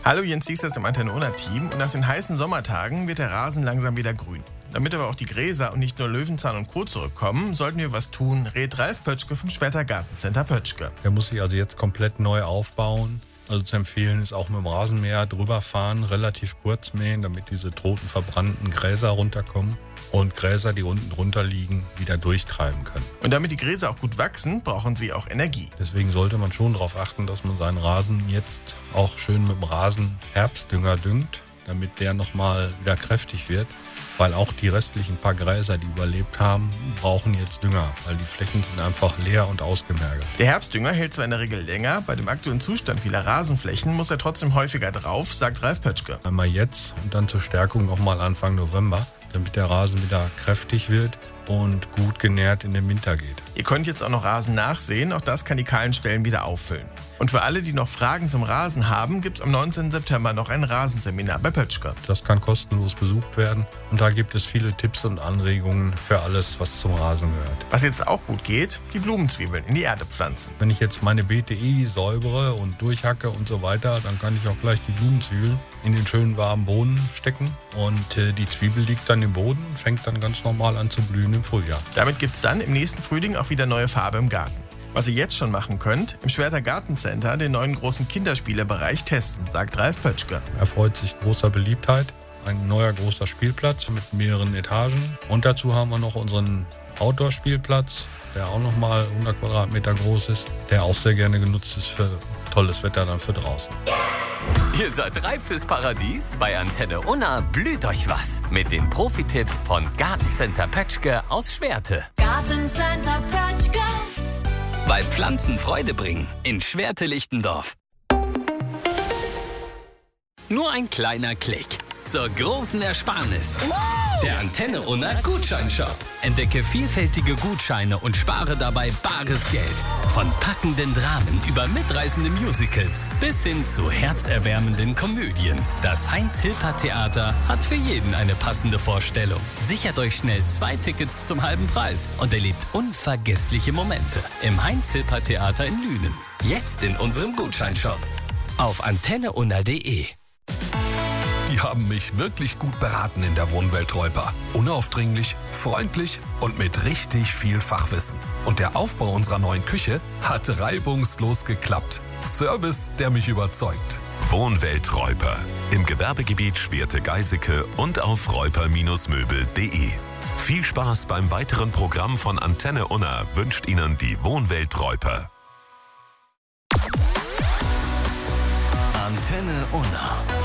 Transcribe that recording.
Hallo, Jens Diesers im Antenne Unna Team. Und nach den heißen Sommertagen wird der Rasen langsam wieder grün. Damit aber auch die Gräser und nicht nur Löwenzahn und Co. zurückkommen, sollten wir was tun, rät Ralf Pötschke vom Schwerter Gartencenter Pötschke. Der muss sich also jetzt komplett neu aufbauen. Also zu empfehlen ist auch mit dem Rasenmäher drüber fahren, relativ kurz mähen, damit diese toten, verbrannten Gräser runterkommen und Gräser, die unten drunter liegen, wieder durchtreiben können. Und damit die Gräser auch gut wachsen, brauchen sie auch Energie. Deswegen sollte man schon darauf achten, dass man seinen Rasen jetzt auch schön mit dem Rasenherbstdünger düngt, damit der nochmal wieder kräftig wird. Weil auch die restlichen paar Gräser, die überlebt haben, brauchen jetzt Dünger, weil die Flächen sind einfach leer und ausgemergelt. Der Herbstdünger hält zwar in der Regel länger, bei dem aktuellen Zustand vieler Rasenflächen muss er trotzdem häufiger drauf, sagt Ralf Pötschke. Einmal jetzt und dann zur Stärkung nochmal Anfang November, damit der Rasen wieder kräftig wird und gut genährt in den Winter geht. Ihr könnt jetzt auch noch Rasen nachsehen, auch das kann die kahlen Stellen wieder auffüllen. Und für alle, die noch Fragen zum Rasen haben, gibt es am 19. September noch ein Rasenseminar bei Pötschke. Das kann kostenlos besucht werden und da gibt es viele Tipps und Anregungen für alles, was zum Rasen gehört. Was jetzt auch gut geht, die Blumenzwiebeln in die Erde pflanzen. Wenn ich jetzt meine BTI säubere und durchhacke und so weiter, dann kann ich auch gleich die Blumenzwiebel in den schönen warmen Boden stecken und die Zwiebel liegt dann im Boden und fängt dann ganz normal an zu blühen im Frühjahr. Damit gibt es dann im nächsten Frühling auch wieder neue Farbe im Garten. Was ihr jetzt schon machen könnt, im Schwerter Gartencenter den neuen großen Kinderspielebereich testen, sagt Ralf Pötschke. Er freut sich großer Beliebtheit. Ein neuer großer Spielplatz mit mehreren Etagen. Und dazu haben wir noch unseren Outdoor-Spielplatz, der auch nochmal 100 Quadratmeter groß ist, der auch sehr gerne genutzt ist für tolles Wetter dann für draußen. Ihr seid reif fürs Paradies? Bei Antenne Unna blüht euch was. Mit den Profi-Tipps von Gartencenter Pötschke aus Schwerte. Gartencenter Pötschke. Weil Pflanzen Freude bringen. In Schwerte-Lichtendorf. Nur ein kleiner Klick zur großen Ersparnis. Der Antenne Unna Gutscheinshop. Entdecke vielfältige Gutscheine und spare dabei bares Geld. Von packenden Dramen über mitreißende Musicals bis hin zu herzerwärmenden Komödien. Das Heinz-Hilpert-Theater hat für jeden eine passende Vorstellung. Sichert euch schnell 2 Tickets zum halben Preis und erlebt unvergessliche Momente im Heinz-Hilpert-Theater in Lünen. Jetzt in unserem Gutscheinshop auf antenneunna.de. Die haben mich wirklich gut beraten in der Wohnwelt Reuper. Unaufdringlich, freundlich und mit richtig viel Fachwissen. Und der Aufbau unserer neuen Küche hat reibungslos geklappt. Service, der mich überzeugt. Wohnwelt Reuper. Im Gewerbegebiet Schwerte-Geiseke und auf reuper-möbel.de. Viel Spaß beim weiteren Programm von Antenne Unna wünscht Ihnen die Wohnwelt Reuper. Antenne Unna.